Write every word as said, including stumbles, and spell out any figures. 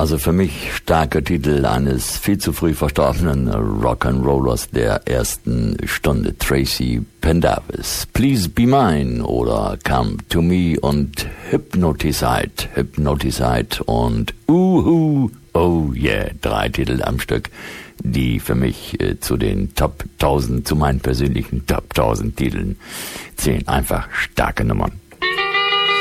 Also für mich starker Titel eines viel zu früh verstorbenen Rock'n'Rollers der ersten Stunde, Tracy Pendarvis. Please Be Mine oder Come to Me und Hypnoticide, Hypnoticide und Uhu, oh yeah, drei Titel am Stück, die für mich äh, zu den Top tausend, zu meinen persönlichen Top tausend Titeln zählen. Einfach starke Nummern.